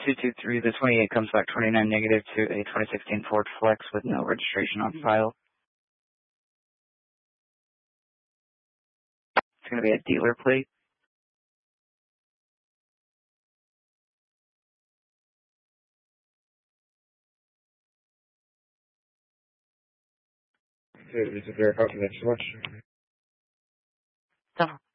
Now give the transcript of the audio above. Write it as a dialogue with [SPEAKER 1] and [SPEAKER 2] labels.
[SPEAKER 1] 223, the 28 comes back 29 negative to a 2016 Ford Flex with no registration on file. It's going to be a dealer plate.
[SPEAKER 2] Is it very hard to mention much?
[SPEAKER 1] No.